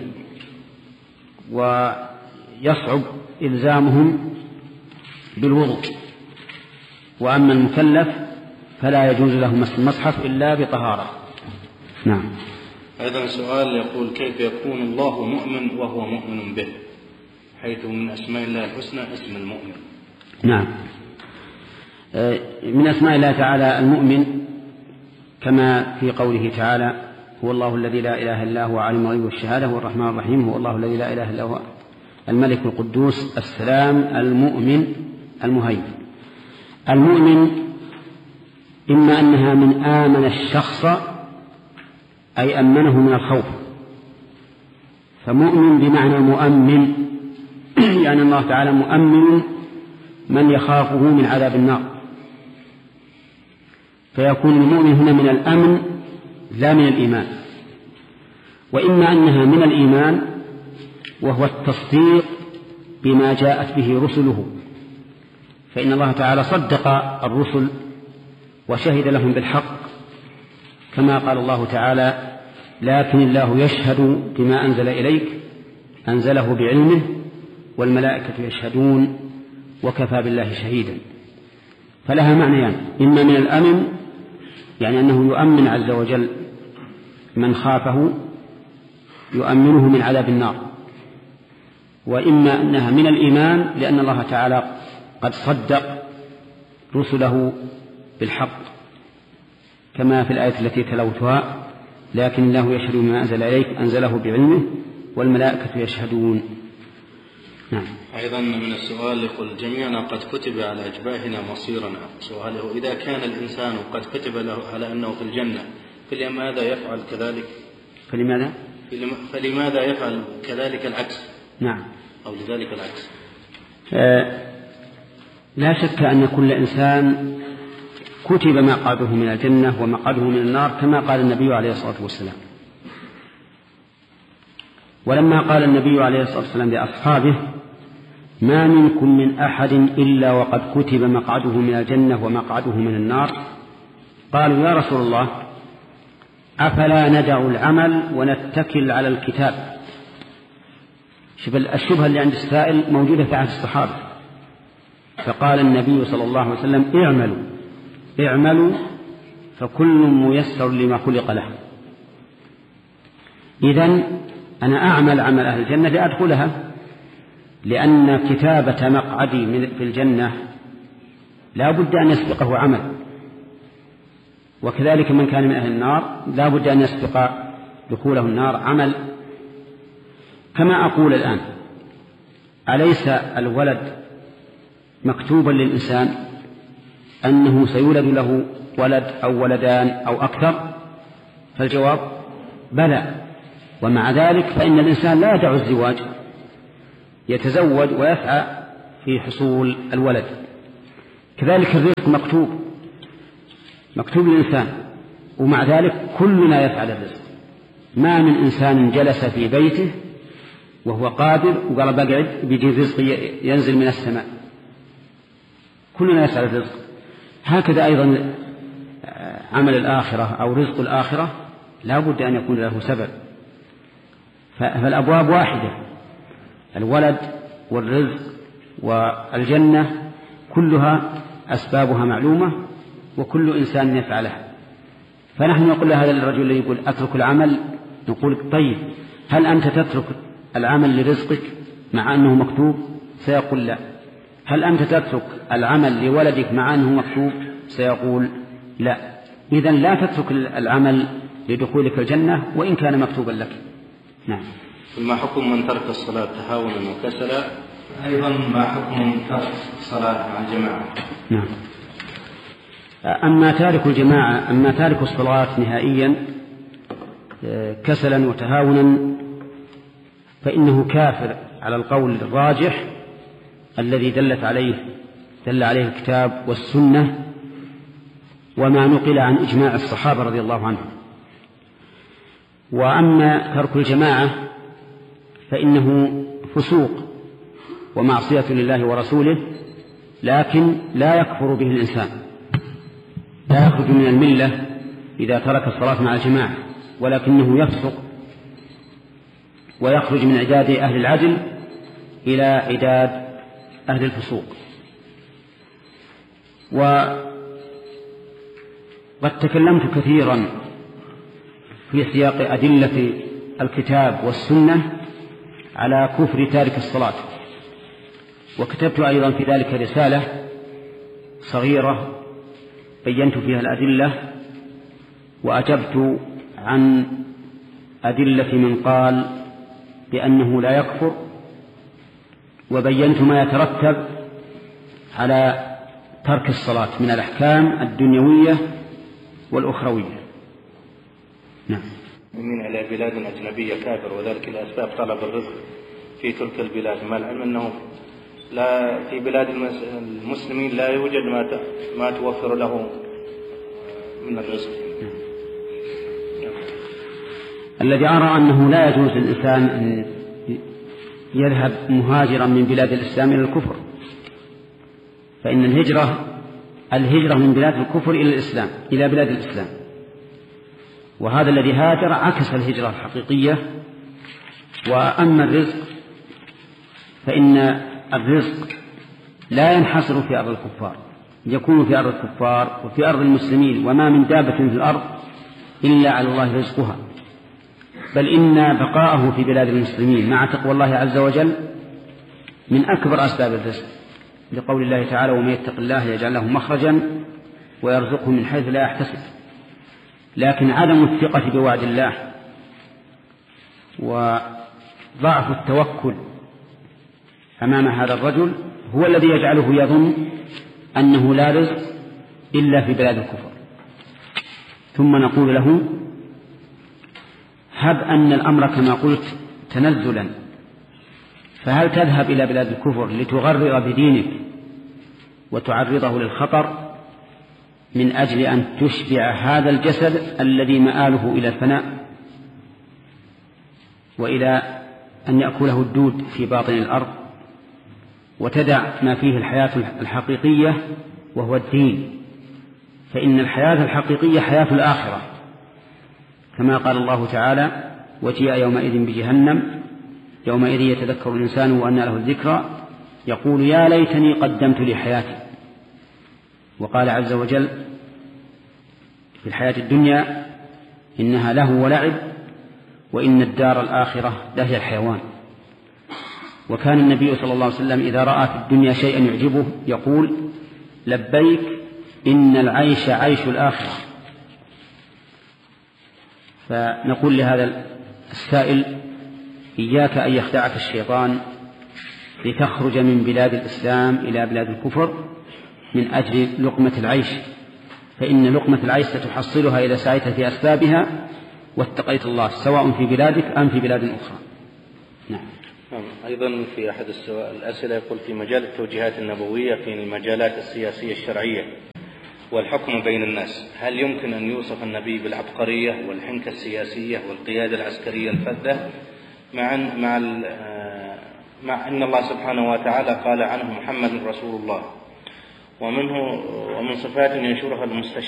ويصعب إلزامهم بالوضوء، وأما المكلف فلا يجوز له مس المصحف إلا بطهارة. نعم. أيضا سؤال يقول: كيف يكون الله مؤمن وهو مؤمن به، حيث من أسماء الله الحسنى اسم المؤمن؟ نعم، من أسماء الله تعالى المؤمن كما في قوله تعالى: هو الله الذي لا إله إلا هو عالم الغيب والشهادة هو الرحمن الرحيم، هو الله الذي لا إله إلا هو الملك القدوس السلام المؤمن المهيمن. المؤمن إما أنها من آمن الشخص أي أمنه من الخوف، فمؤمن بمعنى مؤمن، يعني الله تعالى مؤمن من يخافه من عذاب النار، فيكون المؤمن هنا من الأمن لا من الإيمان. وإما أنها من الإيمان وهو التصديق بما جاءت به رسله، فإن الله تعالى صدق الرسل وشهد لهم بالحق، كما قال الله تعالى: لكن الله يشهد بما أنزل إليك أنزله بعلمه والملائكة يشهدون وكفى بالله شهيدا. فلها معنيان: إما من الأمن يعني أنه يؤمن عز وجل من خافه يؤمنه من عذاب النار، وإما أنها من الإيمان لأن الله تعالى قد صدق رسله بالحق، كما في الآية التي تلوتها: لكن الله يشهد بما أنزل إليك أنزله بعلمه والملائكة يشهدون. نعم. أيضا من السؤال يقول: جميعنا قد كتب على أجباهنا مصيرنا، سؤاله: إذا كان الإنسان قد كتب له على أنه في الجنة فلماذا يفعل كذلك؟ فلماذا؟ فلماذا يفعل كذلك العكس؟ نعم. أو لذلك العكس. آه لا شك أن كل إنسان كتب مقعده من الجنة ومقعده من النار، كما قال النبي عليه الصلاة والسلام. ولما قال النبي عليه الصلاة والسلام لأصحابه: ما منكم من أحد إلا وقد كتب مقعده من الجنة ومقعده من النار، قالوا: يا رسول الله، أفلا ندع العمل ونتكل على الكتاب؟ الشبهة اللي عند السائل موجودة في عهد الصحابة، فقال النبي صلى الله عليه وسلم: اعملوا اعملوا فكل ميسر لما خلق له. إذن أنا أعمل عمل أهل الجنة لأدخلها، لأن كتابة مقعدي في الجنة لا بد أن يسبقه عمل، وكذلك من كان من أهل النار لا بد أن يسبق دخوله النار عمل. كما أقول الآن: أليس الولد مكتوبا للإنسان أنه سيولد له ولد أو ولدان أو أكثر؟ فالجواب بلى. ومع ذلك فإن الإنسان لا يدع الزواج، يتزوج ويسعى في حصول الولد. كذلك الرزق مكتوب مكتوب للإنسان، ومع ذلك كلنا يفعل الرزق. ما من إنسان جلس في بيته وهو قادر وقال بقعد بيجي الرزق ينزل من السماء، كلنا يسعى الرزق. هكذا أيضا عمل الآخرة أو رزق الآخرة لا بد أن يكون له سبب، فالأبواب واحدة، الولد والرزق والجنة كلها أسبابها معلومة وكل إنسان يفعلها. فنحن نقول لهذا الرجل الذي يقول أترك العمل، نقول طيب هل أنت تترك العمل لرزقك مع أنه مكتوب؟ سيقول لا. هل أنت تترك العمل لولدك مع أنه مكتوب؟ سيقول لا. إذن لا تترك العمل لدخولك الجنة وإن كان مكتوبا لك. نعم. ما حكم من ترك الصلاة تهاونا وكسلا؟ أيضا ما حكم ترك الصلاة مع الجماعة؟ نعم. أما تارك الجماعة أما تارك الصلاة نهائيا كسلا وتهاونا فإنه كافر على القول الراجح الذي دلت عليه دل عليه الكتاب والسنة وما نقل عن إجماع الصحابة رضي الله عنهم. وأما ترك الجماعة فإنه فسوق ومعصية لله ورسوله، لكن لا يكفر به الإنسان، لا يخرج من الملة إذا ترك الصلاة مع الجماعة، ولكنه يفسق ويخرج من عداد أهل العدل إلى عداد أهل الفسوق. وقد تكلمت كثيرا في سياق أدلة الكتاب والسنة على كفر تارك الصلاة، وكتبت أيضا في ذلك رسالة صغيرة بينت فيها الأدلة وأجبت عن أدلة من قال بأنه لا يكفر، وبينت ما يترتب على ترك الصلاة من الأحكام الدنيوية والأخروية. نعم. من إلى بلاد أجنبية كافر وذلك لأسباب طلب الرزق في تلك البلاد، مع العلم أنه لا في بلاد المسلمين لا يوجد ما ما توفر له من الرزق. الذي أرى أنه لا يجوز للإنسان أن يذهب مهاجرا من بلاد الإسلام إلى الكفر، فإن الهجرة الهجرة من بلاد الكفر إلى الإسلام إلى بلاد الإسلام، وهذا الذي هاجر عكس الهجرة الحقيقية. وأما الرزق فإن الرزق لا ينحصر في أرض الكفار، يكون في أرض الكفار وفي أرض المسلمين، وما من دابة في الأرض إلا على الله رزقها، بل إن بقاءه في بلاد المسلمين مع تقوى الله عز وجل من أكبر أسباب الرزق، لقول الله تعالى ومن يتق الله يجعل له مخرجا ويرزقه من حيث لا يحتسب. لكن عدم الثقة بوعد الله وضعف التوكل أمام هذا الرجل هو الذي يجعله يظن أنه لا رزق إلا في بلاد الكفر. ثم نقول له هب أن الأمر كما قلت تنزلا، فهل تذهب إلى بلاد الكفر لتغرر بدينك وتعرضه للخطر من أجل أن تشبع هذا الجسد الذي مآله إلى الفناء وإلى أن يأكله الدود في باطن الأرض، وتدع ما فيه الحياة الحقيقية وهو الدين؟ فإن الحياة الحقيقية حياة الآخرة، كما قال الله تعالى وجيء يومئذ بجهنم يومئذ يتذكر الإنسان وأنى له الذكرى يقول يا ليتني قدمت لحياتي. وقال عز وجل في الحياة الدنيا إنها له ولعب وإن الدار الآخرة لهي الحيوان. وكان النبي صلى الله عليه وسلم إذا رأى في الدنيا شيئا يعجبه يقول لبيك إن العيش عيش الآخرة. فنقول لهذا السائل إياك أن يخدعك الشيطان لتخرج من بلاد الإسلام إلى بلاد الكفر من أجل لقمة العيش، فإن لقمة العيش ستحصلها إذا سعيت في أسبابها واتقيت الله، سواء في بلادك أم في بلاد أخرى. نعم. أيضا في أحد الأسئلة يقول: في مجال التوجيهات النبوية في المجالات السياسية الشرعية والحكم بين الناس، هل يمكن أن يوصف النبي بالعبقرية والحنكة السياسية والقيادة العسكرية الفذة، مع مع مع أن الله سبحانه وتعالى قال عنه محمد رسول الله، ومنه ومن صفات ينشرها المستشرق